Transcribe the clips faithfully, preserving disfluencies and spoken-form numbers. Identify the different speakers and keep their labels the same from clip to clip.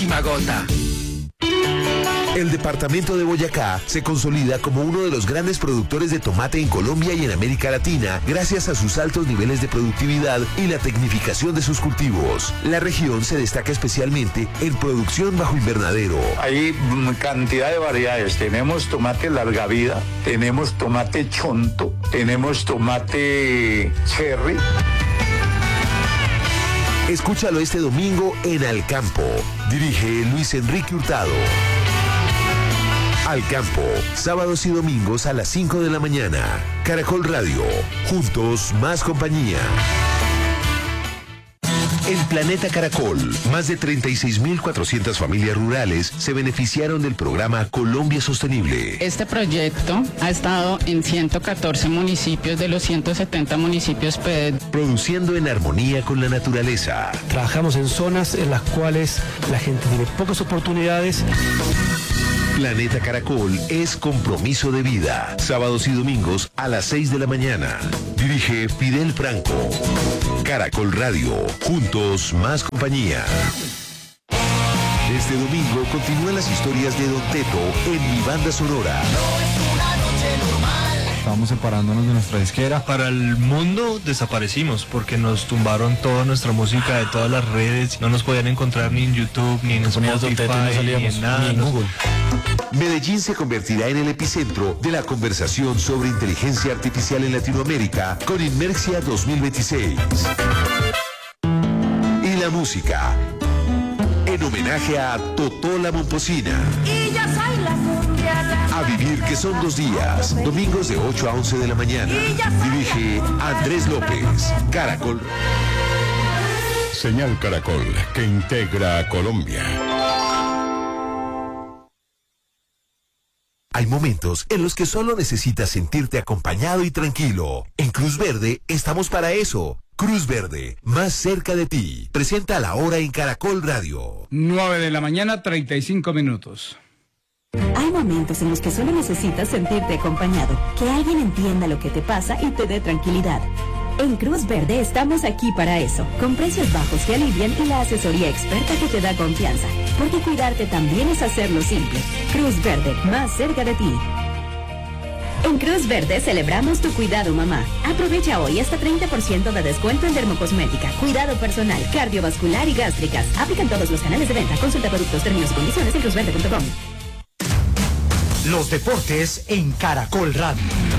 Speaker 1: última gota.
Speaker 2: El departamento de Boyacá se consolida como uno de los grandes productores de tomate en Colombia y en América Latina gracias a sus altos niveles de productividad y la tecnificación de sus cultivos. La región se destaca especialmente en producción bajo invernadero.
Speaker 3: Hay cantidad de variedades. Tenemos tomate larga vida, tenemos tomate chonto, tenemos tomate cherry.
Speaker 2: Escúchalo este domingo en Al Campo. Dirige Luis Enrique Hurtado. Al Campo, sábados y domingos a las cinco de la mañana. Caracol Radio, juntos más compañía. En Planeta Caracol, más de treinta y seis mil cuatrocientas familias rurales se beneficiaron del programa Colombia Sostenible.
Speaker 4: Este proyecto ha estado en ciento catorce municipios de los ciento setenta municipios P E D.
Speaker 2: Produciendo en armonía con la naturaleza.
Speaker 5: Trabajamos en zonas en las cuales la gente tiene pocas oportunidades.
Speaker 2: Planeta Caracol es compromiso de vida. Sábados y domingos a las seis de la mañana. Dirige Fidel Franco. Caracol Radio. Juntos más compañía. Este domingo continúan las historias de Don Teto en Mi Banda Sonora.
Speaker 6: Estábamos separándonos de nuestra disquera.
Speaker 7: Para el mundo desaparecimos porque nos tumbaron toda nuestra música de todas las redes. No nos podían encontrar ni en YouTube, ni en Spotify,
Speaker 6: no
Speaker 7: ni en nada.
Speaker 6: Ni en Google.
Speaker 2: Medellín se convertirá en el epicentro de la conversación sobre inteligencia artificial en Latinoamérica con Inmersia dos mil veintiséis. Y la música, en homenaje a Totó la Momposina.
Speaker 8: Y ya soy la cumbia, la
Speaker 2: A vivir, que son dos días, domingos de ocho a once de la mañana. Dirige Andrés López. Caracol.
Speaker 9: Señal Caracol, que integra a Colombia.
Speaker 2: Hay momentos en los que solo necesitas sentirte acompañado y tranquilo. En Cruz Verde estamos para eso. Cruz Verde, más cerca de ti. Presenta la hora en Caracol Radio.
Speaker 10: nueve de la mañana, treinta y cinco minutos.
Speaker 11: Hay momentos en los que solo necesitas sentirte acompañado, que alguien entienda lo que te pasa y te dé tranquilidad. En Cruz Verde estamos aquí para eso, con precios bajos que alivian y la asesoría experta que te da confianza, porque cuidarte también es hacerlo simple. Cruz Verde, más cerca de ti. En Cruz Verde celebramos tu cuidado, mamá. Aprovecha hoy hasta treinta por ciento de descuento en dermocosmética, cuidado personal, cardiovascular y gástricas. Aplican todos los canales de venta. Consulta productos, términos y condiciones en cruz verde punto com.
Speaker 12: Los deportes en Caracol Radio.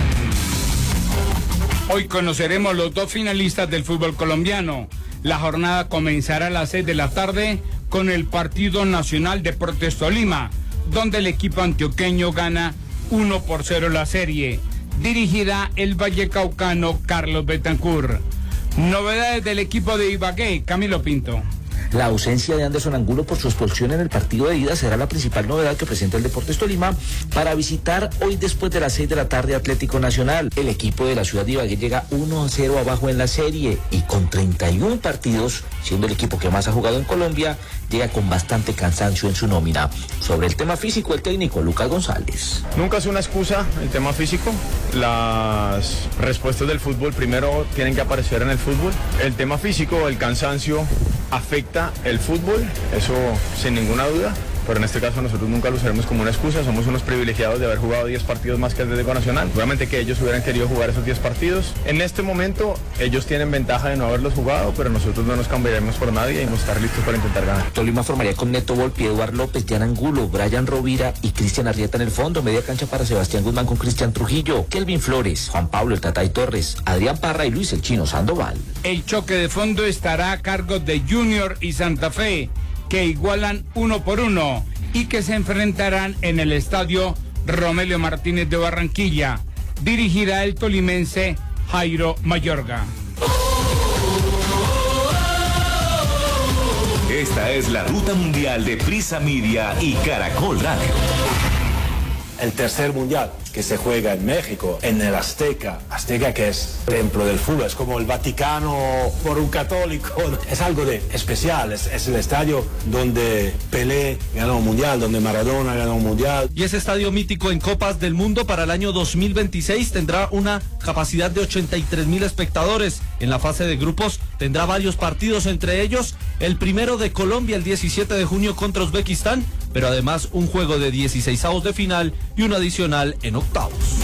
Speaker 10: Hoy conoceremos los dos finalistas del fútbol colombiano. La jornada comenzará a las seis de la tarde con el partido Nacional Deportes Tolima, donde el equipo antioqueño gana uno por cero la serie. Dirigirá el vallecaucano Carlos Betancourt. Novedades del equipo de Ibagué, Camilo Pinto.
Speaker 13: La ausencia de Anderson Angulo por su expulsión en el partido de ida será la principal novedad que presenta el Deportes Tolima para visitar hoy después de las seis de la tarde Atlético Nacional. El equipo de la ciudad de Ibagué llega uno a cero abajo en la serie y con treinta y uno partidos, siendo el equipo que más ha jugado en Colombia, llega con bastante cansancio en su nómina. Sobre el tema físico, el técnico Lucas González.
Speaker 14: Nunca es una excusa el tema físico. Las respuestas del fútbol primero tienen que aparecer en el fútbol. El tema físico, el cansancio, afecta el fútbol, eso sin ninguna duda, pero en este caso nosotros nunca lo usaremos como una excusa. Somos unos privilegiados de haber jugado diez partidos más que el Atlético Nacional. Seguramente que ellos hubieran querido jugar esos diez partidos. En este momento ellos tienen ventaja de no haberlos jugado, pero nosotros no nos cambiaremos por nadie y vamos a estar listos para intentar ganar.
Speaker 13: Tolima formaría con Neto Volpi, Eduardo López, Jan Angulo, Brian Rovira y Cristian Arrieta en el fondo. Media cancha para Sebastián Guzmán con Cristian Trujillo, Kelvin Flores, Juan Pablo el Tatay Torres, Adrián Parra y Luis el Chino Sandoval.
Speaker 10: El choque de fondo estará a cargo de Junior y Santa Fe, que igualan uno por uno y que se enfrentarán en el estadio Romelio Martínez de Barranquilla. Dirigirá el tolimense Jairo Mayorga.
Speaker 15: Esta es la ruta mundial de Prisa Media y Caracol Radio.
Speaker 1: el tercer mundial que se juega en México, en el Azteca, Azteca que es templo del fútbol, es como el Vaticano por un católico, es algo de especial, es, es el estadio donde Pelé ganó un mundial, donde Maradona ganó un mundial.
Speaker 15: Y ese estadio mítico en Copas del Mundo para el año dos mil veintiséis tendrá una capacidad de ochenta y tres mil espectadores. En la fase de grupos tendrá varios partidos, entre ellos el primero de Colombia el diecisiete de junio contra Uzbekistán, pero además un juego de dieciseisavos de final y un adicional en octavos.